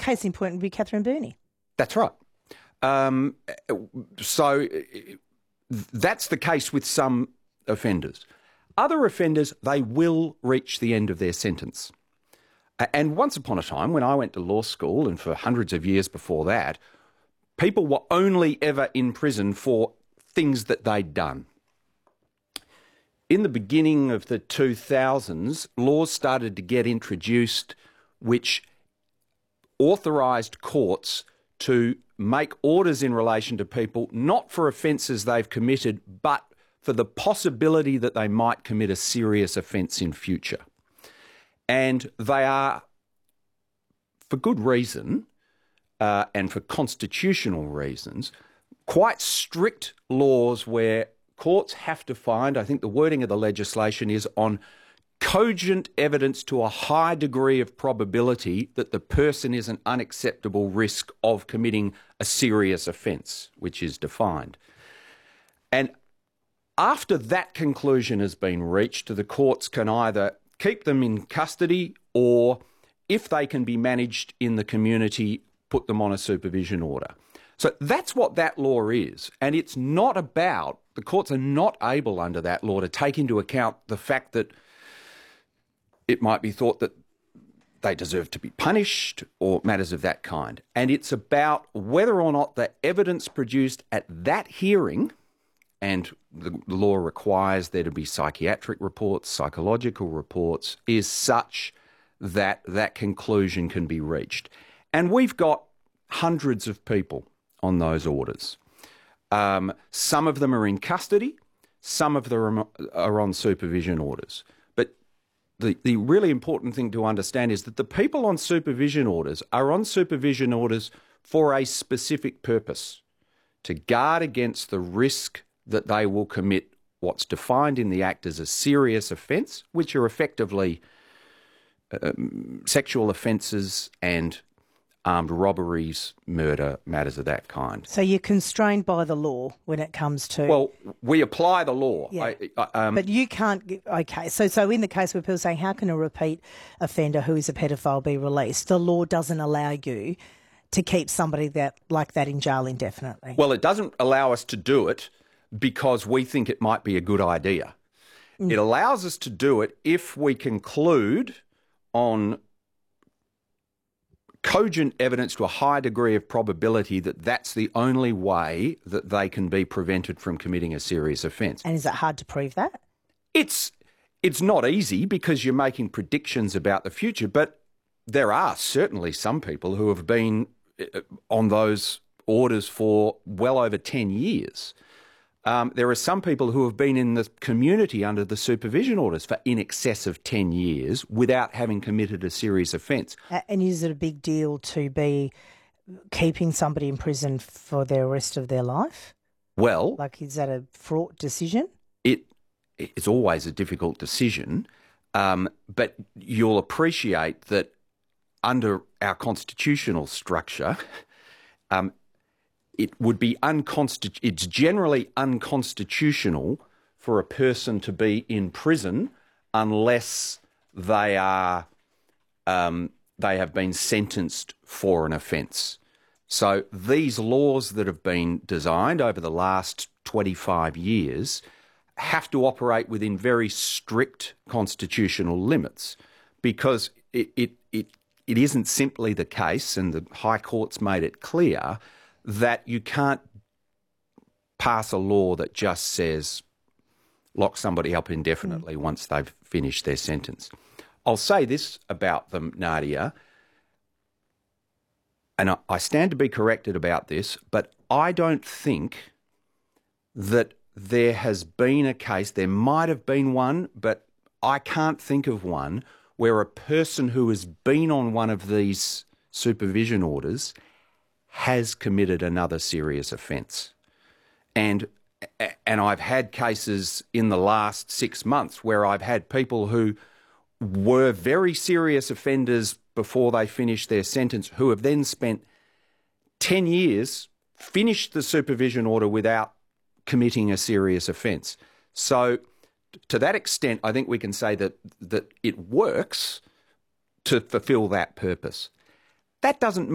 case in point would be Catherine Burney. That's right. So that's the case with some offenders. Other offenders, they will reach the end of their sentence. And once upon a time, when I went to law school, and for hundreds of years before that, people were only ever in prison for things that they'd done. In the beginning of the 2000s, laws started to get introduced which authorised courts to make orders in relation to people not for offences they've committed, but for the possibility that they might commit a serious offence in future. And they are, for good reason and for constitutional reasons, quite strict laws where courts have to find, I think the wording of the legislation is on cogent evidence to a high degree of probability that the person is an unacceptable risk of committing a serious offence, which is defined. And after that conclusion has been reached, the courts can either keep them in custody or, if they can be managed in the community, put them on a supervision order. So that's what that law is. And it's not about, the courts are not able under that law to take into account the fact that it might be thought that they deserve to be punished or matters of that kind. And it's about whether or not the evidence produced at that hearing, and the law requires there to be psychiatric reports, psychological reports, is such that that conclusion can be reached. And we've got hundreds of people on those orders. Some of them are in custody, some of them are on supervision orders. But the really important thing to understand is that the people on supervision orders are on supervision orders for a specific purpose, to guard against the risk that they will commit what's defined in the Act as a serious offence, which are effectively sexual offences and armed robberies, murder, matters of that kind. So you're constrained by the law when it comes to... Well, we apply the law. Yeah. But you can't... Okay, so in the case where people are saying, how can a repeat offender who is a pedophile be released? The law doesn't allow you to keep somebody like that in jail indefinitely. Well, it doesn't allow us to do it because we think it might be a good idea. It allows us to do it if we conclude on cogent evidence to a high degree of probability that that's the only way that they can be prevented from committing a serious offence. And is it hard to prove that? It's not easy because you're making predictions about the future, but there are certainly some people who have been on those orders for well over 10 years. There are some people who have been in the community under the supervision orders for in excess of 10 years without having committed a serious offence. And is it a big deal to be keeping somebody in prison for the rest of their life? Well... Like, is that a fraught decision? It's always a difficult decision, but you'll appreciate that under our constitutional structure... it would be it's generally unconstitutional for a person to be in prison unless they are they have been sentenced for an offence. So these laws that have been designed over the last 25 years have to operate within very strict constitutional limits, because it isn't simply the case, and the High Court's made it clear, that you can't pass a law that just says lock somebody up indefinitely once they've finished their sentence. I'll say this about them, Nadia, and I stand to be corrected about this, but I don't think that there has been a case, there might have been one, but I can't think of one, where a person who has been on one of these supervision orders has committed another serious offence. And I've had cases in the last 6 months where I've had people who were very serious offenders before they finished their sentence, who have then spent 10 years, finished the supervision order without committing a serious offence. So to that extent, I think we can say that it works to fulfil that purpose. That doesn't